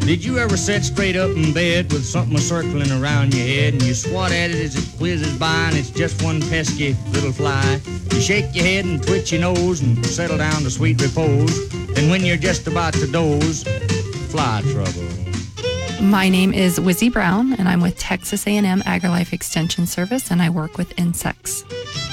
Did you ever sit straight up in bed with something circling around your head and you swat at it as it whizzes by and it's just one pesky little fly? You shake your head and twitch your nose and settle down to sweet repose. Then when you're just about to doze, fly trouble. My name is Wizzy Brown, and I'm with Texas A&M AgriLife Extension Service, and I work with insects.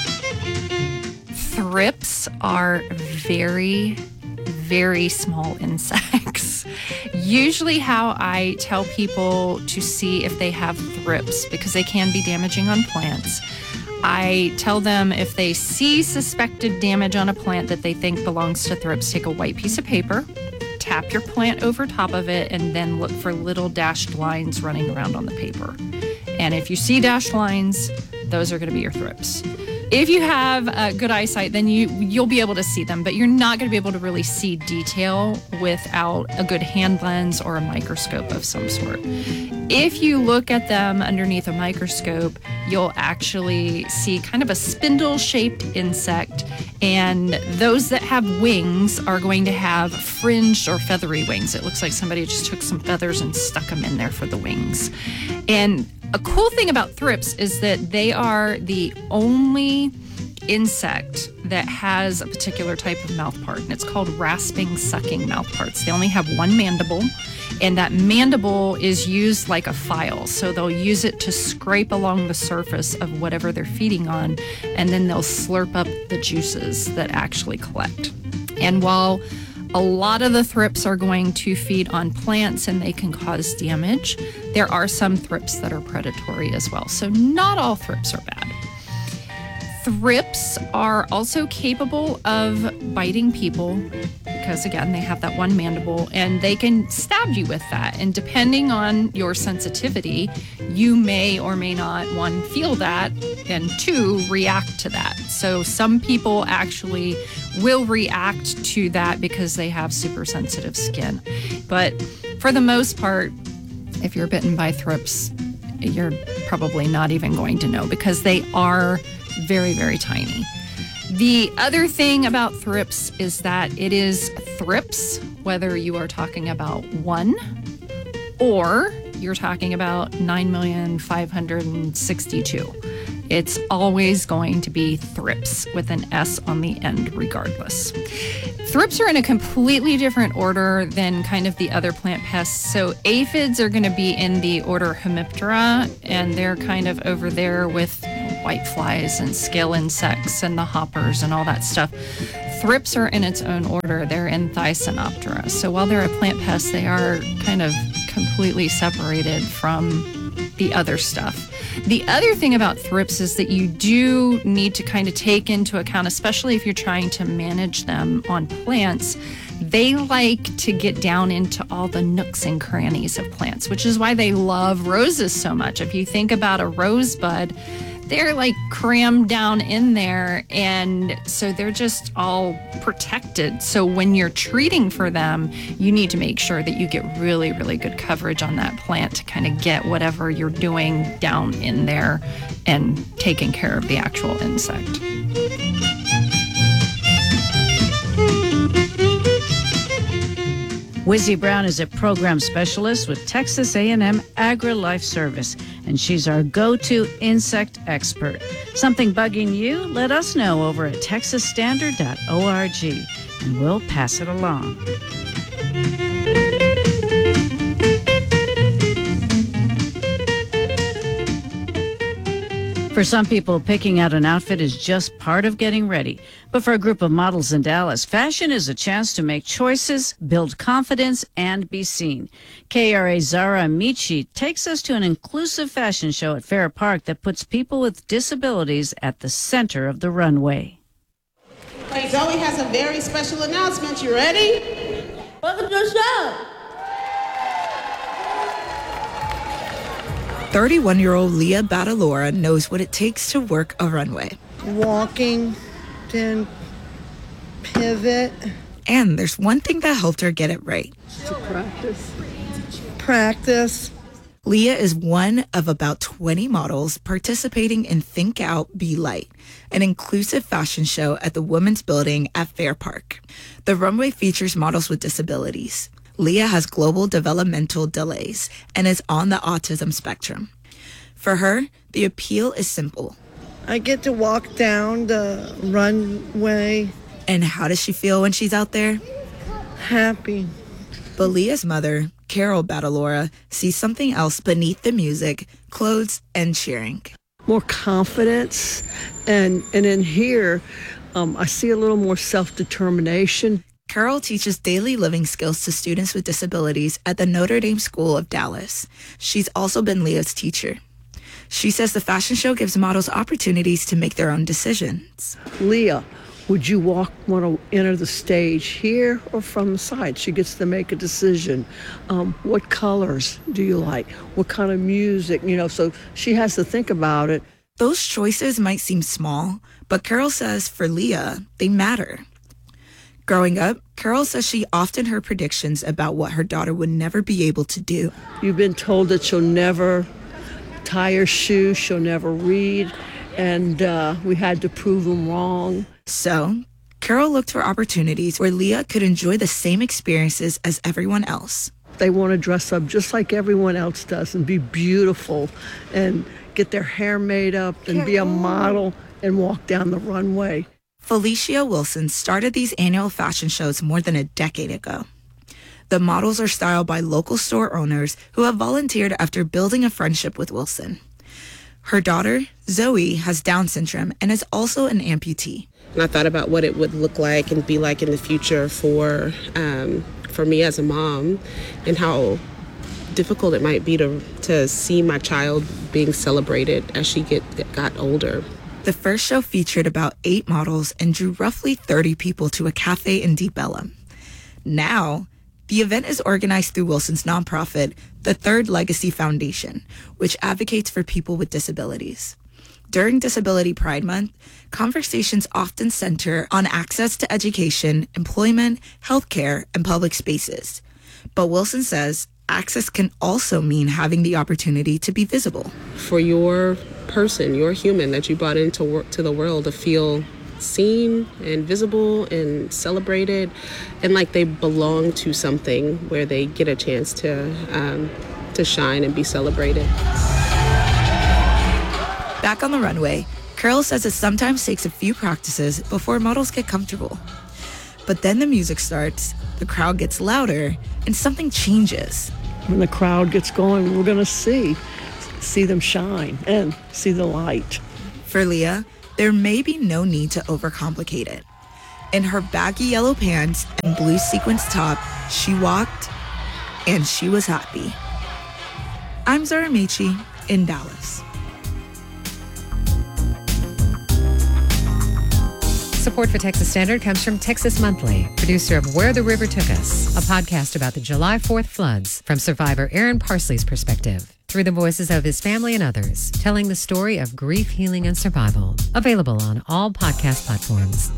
Thrips are very, very small insects. Usually how I tell people to see if they have thrips, because they can be damaging on plants, I tell them if they see suspected damage on a plant that they think belongs to thrips, take a white piece of paper, tap your plant over top of it, and then look for little dashed lines running around on the paper. And if you see dashed lines, those are going to be your thrips. If you have good eyesight, then you'll be able to see them, but you're not going to be able to really see detail without a good hand lens or a microscope of some sort. If you look at them underneath a microscope, you'll actually see kind of a spindle-shaped insect, and those that have wings are going to have fringed or feathery wings. It looks like somebody just took some feathers and stuck them in there for the wings. And a cool thing about thrips is that they are the only insect that has a particular type of mouth part, and it's called rasping, sucking mouth parts. They only have one mandible, and that mandible is used like a file. So they'll use it to scrape along the surface of whatever they're feeding on, and then they'll slurp up the juices that actually collect. And while a lot of the thrips are going to feed on plants and they can cause damage, there are some thrips that are predatory as well. So not all thrips are bad. Thrips are also capable of biting people because, again, they have that one mandible and they can stab you with that. And depending on your sensitivity, you may or may not, one, feel that, and two, react to that. So some people actually will react to that because they have super sensitive skin. But for the most part, if you're bitten by thrips, you're probably not even going to know because they are very, very tiny. The other thing about thrips is that it is thrips, whether you are talking about one or you're talking about 9,562,000. It's always going to be thrips with an S on the end regardless. Thrips are in a completely different order than kind of the other plant pests. So aphids are going to be in the order Hemiptera, and they're kind of over there with whiteflies and scale insects and the hoppers and all that stuff. Thrips are in its own order. They're in Thysanoptera. So while they're a plant pest, they are kind of completely separated from the other stuff. The other thing about thrips is that you do need to kind of take into account, especially if you're trying to manage them on plants, they like to get down into all the nooks and crannies of plants, which is why they love roses so much. If you think about a rosebud, they're like crammed down in there, and so they're just all protected. So when you're treating for them, you need to make sure that you get really, really good coverage on that plant to kind of get whatever you're doing down in there and taking care of the actual insect. Wizzy Brown is a program specialist with Texas A&M AgriLife Service, and she's our go-to insect expert. Something bugging you? Let us know over at texasstandard.org, and we'll pass it along. For some people, picking out an outfit is just part of getting ready. But for a group of models in Dallas, fashion is a chance to make choices, build confidence, and be seen. KRA Zara Amici takes us to an inclusive fashion show at Fair Park that puts people with disabilities at the center of the runway. Hey, Zoe has a very special announcement. You ready? Welcome to the show. 31-year-old Leah Batalora knows what it takes to work a runway. Walking, then pivot. And there's one thing that helped her get it right. To practice. Leah is one of about 20 models participating in Think Out, Be Light, an inclusive fashion show at the Women's Building at Fair Park. The runway features models with disabilities. Leah has global developmental delays and is on the autism spectrum. For her, the appeal is simple. I get to walk down the runway. And how does she feel when she's out there? Happy. But Leah's mother, Carol Badalora, sees something else beneath the music, clothes, and cheering. More confidence. And in here, I see a little more self-determination. Carol teaches daily living skills to students with disabilities at the Notre Dame School of Dallas. She's also been Leah's teacher. She says the fashion show gives models opportunities to make their own decisions. Leah, would you want to enter the stage here or from the side? She gets to make a decision. What colors do you like? What kind of music? So she has to think about it. Those choices might seem small, but Carol says for Leah, they matter. Growing up, Carol says she often heard predictions about what her daughter would never be able to do. You've been told that she'll never tie her shoe, she'll never read, and we had to prove them wrong. So, Carol looked for opportunities where Leah could enjoy the same experiences as everyone else. They want to dress up just like everyone else does and be beautiful and get their hair made up and be a model and walk down the runway. Felicia Wilson started these annual fashion shows more than a decade ago. The models are styled by local store owners who have volunteered after building a friendship with Wilson. Her daughter, Zoe, has Down syndrome and is also an amputee. And I thought about what it would look like and be like in the future for me as a mom, and how difficult it might be to see my child being celebrated as she got older. The first show featured about 8 models and drew roughly 30 people to a cafe in Deep Ellum. Now, the event is organized through Wilson's nonprofit, the Third Legacy Foundation, which advocates for people with disabilities. During Disability Pride Month, conversations often center on access to education, employment, healthcare, and public spaces. But Wilson says access can also mean having the opportunity to be visible. For your person, your human that you brought into the world to feel seen and visible and celebrated, and like they belong to something where they get a chance to shine and be celebrated. Back on the runway, Carol says it sometimes takes a few practices before models get comfortable. But then the music starts, the crowd gets louder, and something changes. When the crowd gets going, we're going to see them shine and see the light. For Leah, there may be no need to overcomplicate it. In her baggy yellow pants and blue sequins top, she walked, and she was happy. I'm Zara Mechi in Dallas. Support for Texas Standard comes from Texas Monthly, producer of Where the River Took Us, a podcast about the July 4th floods from survivor Aaron Parsley's perspective, through the voices of his family and others, telling the story of grief, healing, and survival. Available on all podcast platforms.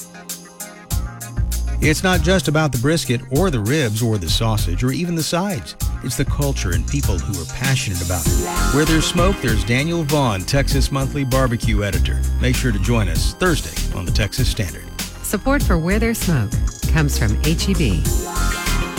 It's not just about the brisket or the ribs or the sausage or even the sides. It's the culture and people who are passionate about it. Where there's smoke, there's Daniel Vaughn, Texas Monthly barbecue editor. Make sure to join us Thursday on the Texas Standard. Support for Where There's Smoke comes from H-E-B.